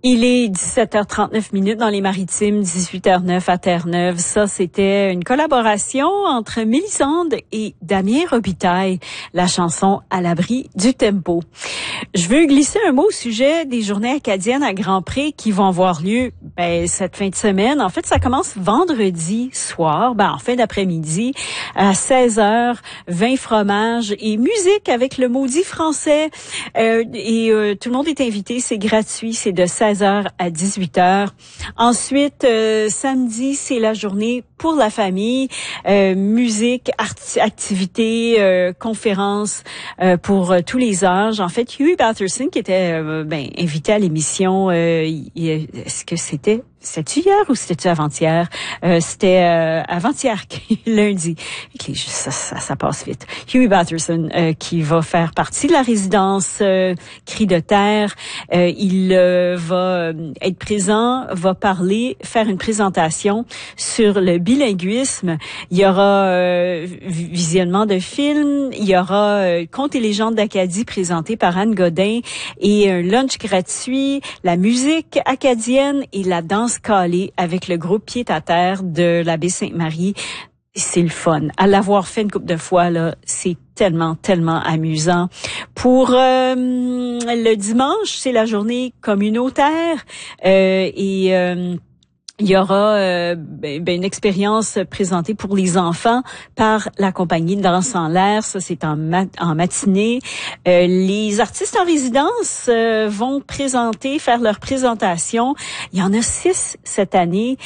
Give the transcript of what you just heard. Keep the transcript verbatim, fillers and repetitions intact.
Il est dix-sept heures trente-neuf minutes dans les Maritimes, dix-huit heures neuf à Terre-Neuve. Ça, c'était une collaboration entre Mélisande et Damien Robitaille, la chanson À l'abri du tempo. Je veux glisser un mot au sujet des journées acadiennes à Grand Pré qui vont avoir lieu ben, cette fin de semaine. En fait, ça commence vendredi soir, ben, en fin d'après-midi, à seize heures, vin, fromage et musique avec le maudit français. Euh, et euh, tout le monde est invité, c'est gratuit, c'est de seize heures à dix-huit heures. Ensuite, euh, samedi, c'est la journée pour la famille, euh, musique, arti- activités, euh, conférences euh, pour euh, tous les âges. En fait, Huey Batterson, qui était euh, ben, invité à l'émission, euh, il, est-ce que c'était c'était hier ou c'était avant-hier? Euh, c'était euh, avant-hier, lundi. Okay, ça, ça, ça passe vite. Huey Batterson, euh, qui va faire partie de la résidence euh, Cris de terre. Euh, il euh, va être présent, va parler, faire une présentation sur le bilinguisme. Il y aura euh, visionnement de films. Il y aura euh, Contes et légendes d'Acadie présenté par Anne Godin et un lunch gratuit, la musique acadienne et la danse calée avec le groupe Pied à terre de la baie Sainte-Marie. C'est le fun. À l'avoir fait une couple de fois, là, c'est tellement, tellement amusant. Pour euh, le dimanche, c'est la journée communautaire euh, et... Euh, il y aura euh, ben, ben, une expérience présentée pour les enfants par la compagnie Danse en l'air. Ça, c'est en, mat- en matinée. Euh, les artistes en résidence euh, vont présenter, faire leur présentation. Il y en a six cette année.